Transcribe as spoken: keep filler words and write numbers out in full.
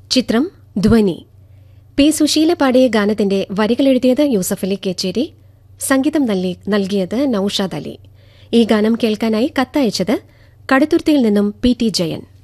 ചിത്രം ധ്വനി. പി സുശീല പാടിയ ഗാനത്തിന്റെ വരികളെഴുതിയത് യൂസഫലി കേച്ചേരി, സംഗീതം നൽകിയത് നൌഷാദ് അലി. ഈ ഗാനം കേൾക്കാനായി കത്തയച്ചത് കടുത്തുരുത്തിയിൽ നിന്നും പി ടി ജയൻ.